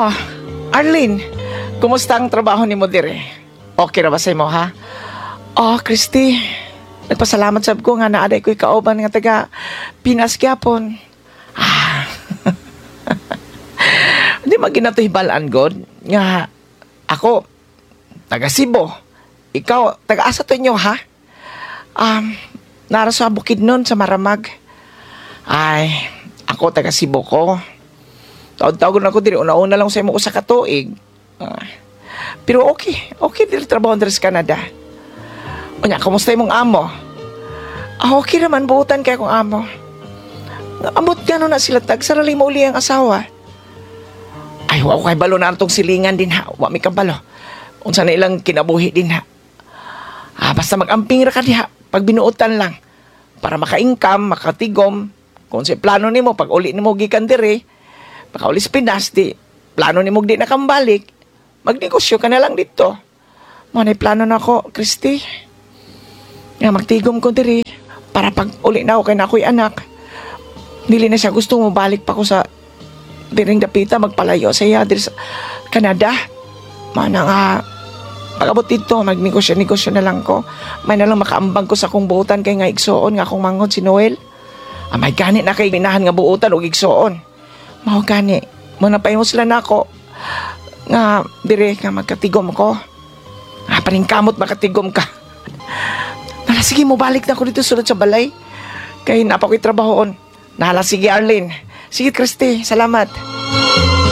Oh, Arlene, kumusta ang trabaho ni mo dire? Okay ra ba sa imo, ha? Oh, Christy, nagpasalamat sab ko nga naaday ko'y kauban nga taga Pinas gyapon. Ah, hindi maginatoy balaan god nga ako taga Cebu. Ikaw taga asa to inyo, ha? Nara sa Bukidnon sa Maramag. Ay, ako taga Cebu ko. Taon-taon ako diri, una-una lang sa imo usa ka tuig. Pero okay diri trabaho diri sa Canada. Unya, kumusta imong amo? Okay naman, buutan kay akong amo. Amot gano'n na sila tagsarali mo uli ang asawa. Ay, wa ko kay balo na itong silingan din ha. Wa mi kabalo. Unsa na ilang kinabuhi din ha. Basta mag-amping ra ka diha. Pag binuutan lang. Para maka-income, makatigom. Kung si plano nimo pag uli nimo gikan diri, pagka uli sa Pinas, di plano nimo di nakambalik, magnegosyo ka na lang dito. Manay plano na ako, Christy. Nga magtigom ko diri para pag uli na ako kay na ako'y anak. Dili na siya gusto mo balik pa ko sa diring dapita magpalayo sa iya diri sa Canada. Mana nga pag-abot dito, magnegosyo na lang ko. May na lang makaambang ko sa akong buutan kay nga igsoon nga akong mangod si Noel. May gani na kay minahan nga buutan o igsoon. Mao gani, muna pa mo sila na ako nga dire nga magkatigom ko. Paningkamot makatigom ka. Nala, sige mo balik na ako dito sulod sa balay. Kaya napako'y trabahoon. Nala, sige Arlene. Sige Christy, salamat.